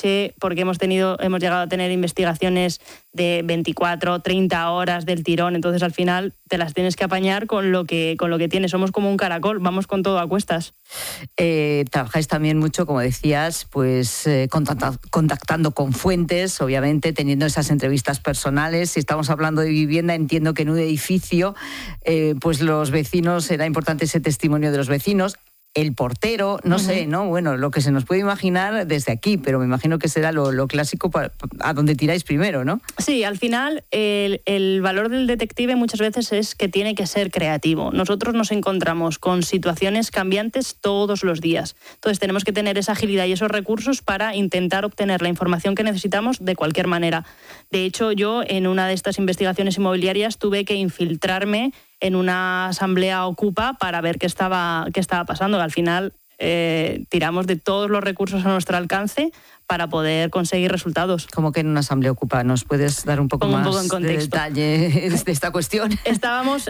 noche, porque hemos llegado a tener investigaciones de 24, 30 horas del tirón, entonces al final te las tienes que apañar con lo que tienes. Somos como un caracol, vamos con todo a cuestas. Trabajáis también mucho, como decías, pues contactando con fuentes, obviamente, teniendo esas entrevistas personales. Si estamos hablando de vivienda, entiendo que en un edificio, pues los vecinos, era importante ese testimonio de los vecinos. El portero, no sé, ¿no? Bueno, lo que se nos puede imaginar desde aquí, pero me imagino que será lo clásico a donde tiráis primero, ¿no? Sí, al final el valor del detective muchas veces es que tiene que ser creativo. Nosotros nos encontramos con situaciones cambiantes todos los días. Entonces tenemos que tener esa agilidad y esos recursos para intentar obtener la información que necesitamos de cualquier manera. De hecho, yo en una de estas investigaciones inmobiliarias tuve que infiltrarme en una asamblea Ocupa para ver qué estaba pasando. Al final tiramos de todos los recursos a nuestro alcance para poder conseguir resultados. ¿Cómo que en una asamblea Ocupa? ¿Nos puedes dar un poco más de detalle de esta cuestión? Estábamos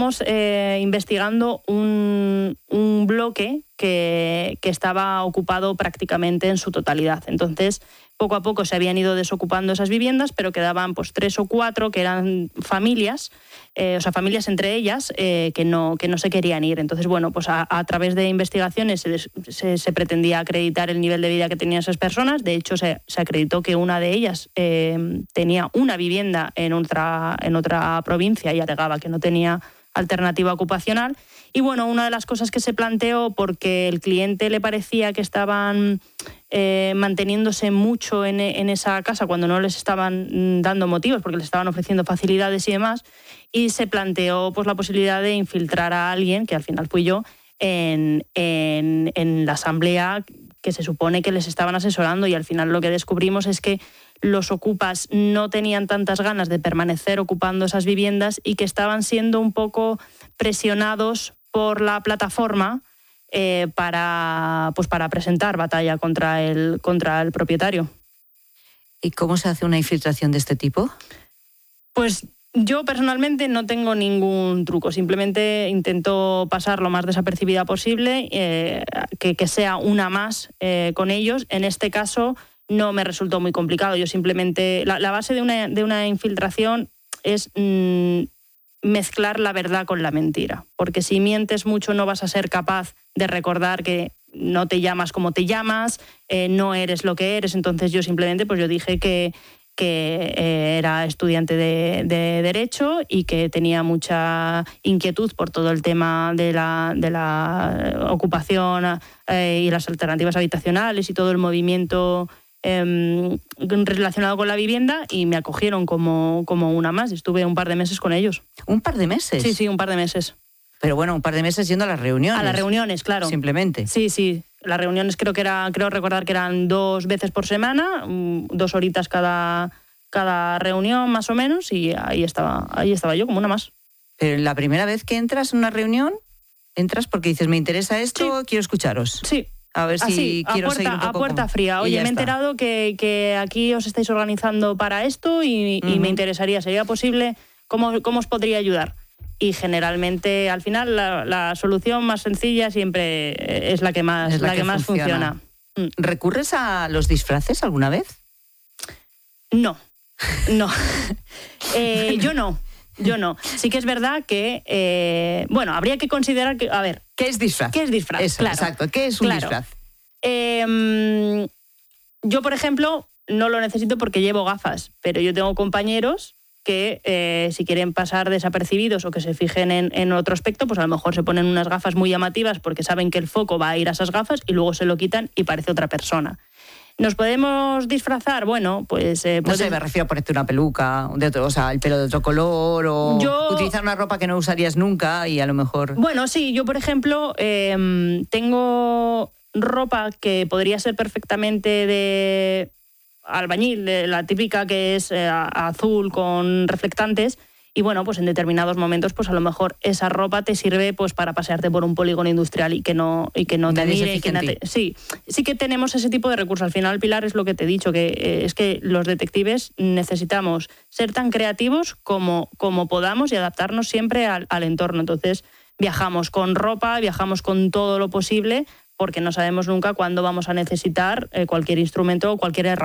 investigando un bloque que estaba ocupado prácticamente en su totalidad. Entonces, poco a poco se habían ido desocupando esas viviendas, pero quedaban pues 3 o 4 que eran familias, familias entre ellas, que no se querían ir. Entonces, bueno, pues a través de investigaciones se pretendía acreditar el nivel de vida que tenían esas personas. De hecho, se acreditó que una de ellas tenía una vivienda en otra provincia y alegaba que no tenía alternativa ocupacional. Y bueno, una de las cosas que se planteó, porque el cliente le parecía que estaban manteniéndose mucho en esa casa cuando no les estaban dando motivos, porque les estaban ofreciendo facilidades y demás, y se planteó pues la posibilidad de infiltrar a alguien, que al final fui yo, en la asamblea que se supone que les estaban asesorando, y al final lo que descubrimos es que los ocupas no tenían tantas ganas de permanecer ocupando esas viviendas y que estaban siendo un poco presionados por la plataforma para presentar batalla contra el propietario. ¿Y cómo se hace una infiltración de este tipo? Pues yo personalmente no tengo ningún truco, simplemente intento pasar lo más desapercibida posible, que sea una más con ellos. En este caso no me resultó muy complicado. Yo simplemente la base de una infiltración es mezclar la verdad con la mentira, porque si mientes mucho no vas a ser capaz de recordar que no te llamas como te llamas, no eres lo que eres. Entonces yo simplemente yo dije que era estudiante de Derecho y que tenía mucha inquietud por todo el tema de la ocupación y las alternativas habitacionales y todo el movimiento relacionado con la vivienda, y me acogieron como una más. Estuve un par de meses con ellos. ¿Un par de meses? Sí, un par de meses. Pero bueno, un par de meses yendo a las reuniones. A las reuniones, claro. Simplemente. Sí. Las reuniones creo recordar que eran 2 veces por semana, 2 horitas cada reunión más o menos, y ahí estaba yo como una más. Pero la primera vez que entras en una reunión, entras porque dices, me interesa esto, quiero escucharos. Sí. A ver si quiero seguir un poco. A puerta fría. Oye, me he enterado que aquí os estáis organizando para esto y me interesaría, ¿sería posible? ¿Cómo os podría ayudar? Y generalmente, al final, la solución más sencilla siempre es la que más funciona. ¿Recurres a los disfraces alguna vez? No. Yo no. Sí que es verdad que, habría que considerar que, a ver... ¿Qué es disfraz? Eso, claro. Exacto, ¿qué es un disfraz? Yo, por ejemplo, no lo necesito porque llevo gafas, pero yo tengo compañeros que si quieren pasar desapercibidos o que se fijen en otro aspecto, pues a lo mejor se ponen unas gafas muy llamativas porque saben que el foco va a ir a esas gafas y luego se lo quitan y parece otra persona. ¿Nos podemos disfrazar? Bueno, pues... no sé, me refiero a ponerte una peluca, el pelo de otro color, o utilizar una ropa que no usarías nunca y a lo mejor... Bueno, sí, yo por ejemplo tengo ropa que podría ser perfectamente de albañil, la típica que es azul con reflectantes. Y bueno, pues en determinados momentos, pues a lo mejor esa ropa te sirve pues para pasearte por un polígono industrial y que no te mire. Sí que tenemos ese tipo de recursos. Al final, Pilar, es lo que te he dicho, que es que los detectives necesitamos ser tan creativos como podamos y adaptarnos siempre al entorno. Entonces, viajamos con ropa, viajamos con todo lo posible, porque no sabemos nunca cuándo vamos a necesitar cualquier instrumento o cualquier herramienta